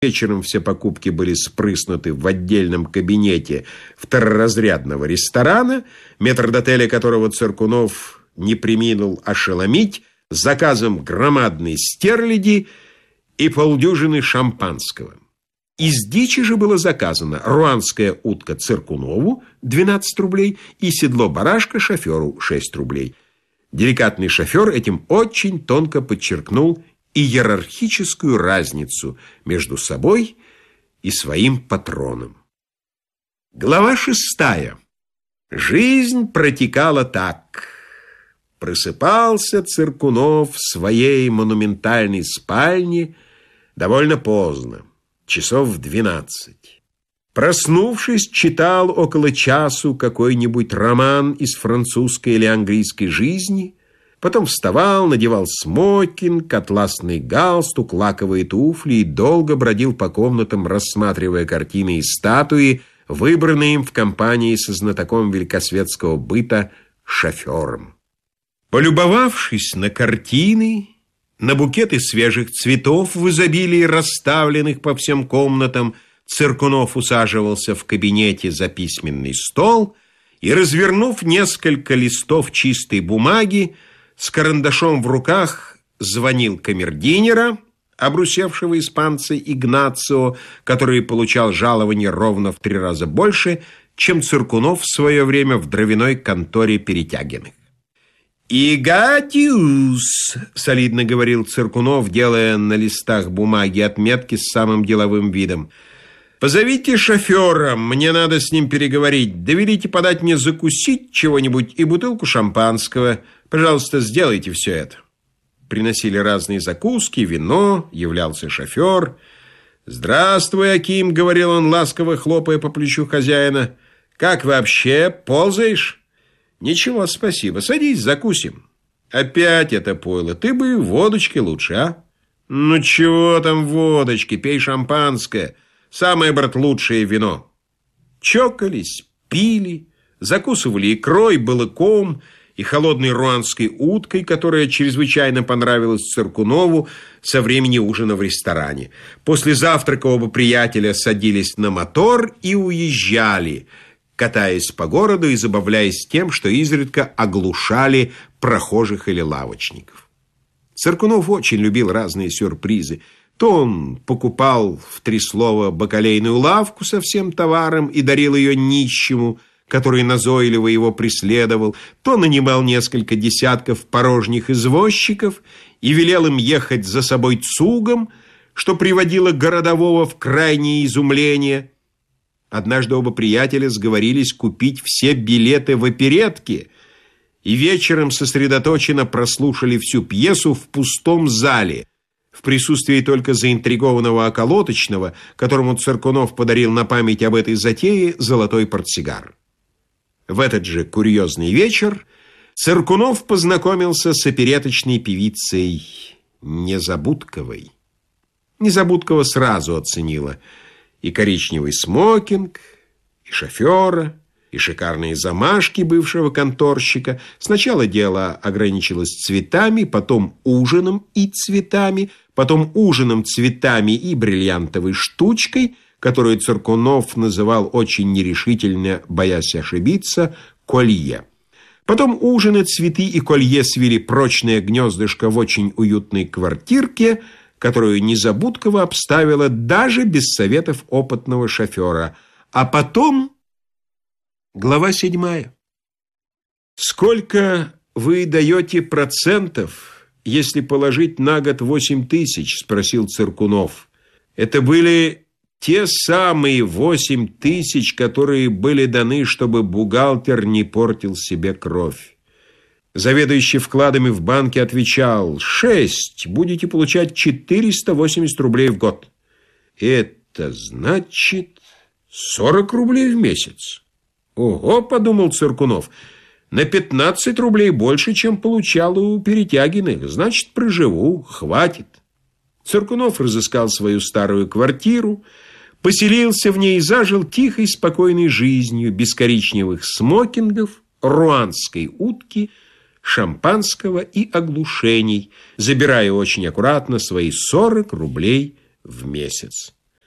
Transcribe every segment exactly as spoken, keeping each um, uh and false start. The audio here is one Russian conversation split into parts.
Вечером все покупки были спрыснуты в отдельном кабинете второразрядного ресторана, метрдотеля которого Циркунов не преминул ошеломить заказом громадной стерляди и полдюжины шампанского. Из дичи же было заказано руанская утка Циркунову двенадцать рублей и седло барашка шоферу шесть рублей. Деликатный шофер этим очень тонко подчеркнул иерархическую разницу между собой и своим патроном. Глава шестая. Жизнь протекала так. Просыпался Циркунов в своей монументальной спальне довольно поздно, часов в двенадцать. Проснувшись, читал около часу какой-нибудь роман из французской или английской жизни, потом вставал, надевал смокинг, атласный галстук, лаковые туфли и долго бродил по комнатам, рассматривая картины и статуи, выбранные им в компании со знатоком великосветского быта шофером. Полюбовавшись на картины, на букеты свежих цветов в изобилии, расставленных по всем комнатам, Циркунов усаживался в кабинете за письменный стол и, развернув несколько листов чистой бумаги, с карандашом в руках звонил камердинера, обрусевшего испанца Игнацио, который получал жалование ровно в три раза больше, чем Циркунов в свое время в дровяной конторе Перетягиных. «Игатиус», — солидно говорил Циркунов, делая на листах бумаги отметки с самым деловым видом. «Позовите шофера, мне надо с ним переговорить. Доверите подать мне закусить чего-нибудь и бутылку шампанского. Пожалуйста, сделайте все это». Приносили разные закуски, вино, являлся шофер. «Здравствуй, Аким», — говорил он, ласково хлопая по плечу хозяина. «Как вообще? Ползаешь?» «Ничего, спасибо. Садись, закусим». «Опять это пойло. Ты бы водочки лучше, а?» «Ну чего там водочки? Пей шампанское. Самое, брат, лучшее вино». Чокались, пили, закусывали икрой, балыком и холодной руанской уткой, которая чрезвычайно понравилась Циркунову со времени ужина в ресторане. После завтрака оба приятеля садились на мотор и уезжали, катаясь по городу и забавляясь тем, что изредка оглушали прохожих или лавочников. Циркунов очень любил разные сюрпризы. То он покупал в три слова бакалейную лавку со всем товаром и дарил ее нищему, который назойливо его преследовал, то нанимал несколько десятков порожних извозчиков и велел им ехать за собой цугом, что приводило городового в крайнее изумление. Однажды оба приятеля сговорились купить все билеты в оперетке и вечером сосредоточенно прослушали всю пьесу в пустом зале, в присутствии только заинтригованного околоточного, которому Циркунов подарил на память об этой затее золотой портсигар. В этот же курьезный вечер Циркунов познакомился с опереточной певицей Незабудковой. Незабудкова сразу оценила и коричневый смокинг, и шофера, и шикарные замашки бывшего конторщика. Сначала дело ограничилось цветами, потом ужином и цветами, потом ужином, цветами и бриллиантовой штучкой, которую Циркунов называл очень нерешительно, боясь ошибиться, колье. Потом ужины, цветы и колье свели прочное гнездышко в очень уютной квартирке, которую Незабудкова обставила даже без советов опытного шофера. А потом... Глава седьмая. «Сколько вы даете процентов, если положить на год восемь тысяч?» – спросил Циркунов. Это были те самые восемь тысяч, которые были даны, чтобы бухгалтер не портил себе кровь. Заведующий вкладами в банке отвечал: «Шесть, будете получать четыреста восемьдесят рублей в год». «Это значит сорок рублей в месяц». «Ого», — подумал Циркунов, — «на пятнадцать рублей больше, чем получал у Перетягиных. Значит, проживу, хватит». Циркунов разыскал свою старую квартиру, поселился в ней и зажил тихой, спокойной жизнью, без коричневых смокингов, руанской утки, шампанского и оглушений, забирая очень аккуратно свои сорок рублей в месяц.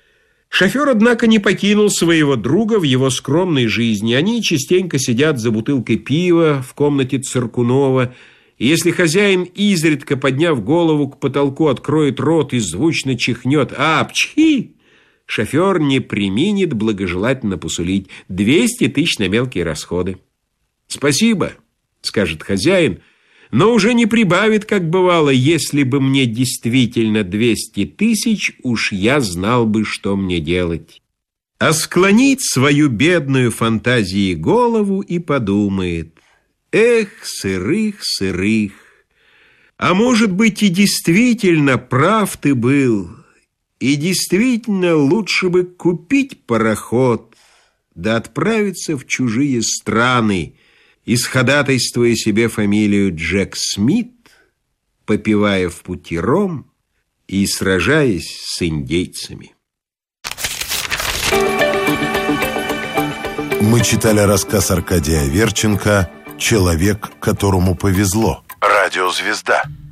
Шофер, однако, не покинул своего друга в его скромной жизни. Они частенько сидят за бутылкой пива в комнате Циркунова, и если хозяин, изредка подняв голову к потолку, откроет рот и звучно чихнет «Апчхи!», шофер не преминет благожелательно посулить двести тысяч на мелкие расходы. «Спасибо», — скажет хозяин, но уже не прибавит, как бывало: «Если бы мне действительно двести тысяч, уж я знал бы, что мне делать». А склонит свою бедную фантазии голову и подумает: «Эх, сырых, сырых! А может быть, и действительно прав ты был, и действительно лучше бы купить пароход, да отправиться в чужие страны, исходатайствуя себе фамилию Джек Смит, попивая в пути ром и сражаясь с индейцами». Мы читали рассказ Аркадия Аверченко «Человек, которому повезло». Радиозвезда.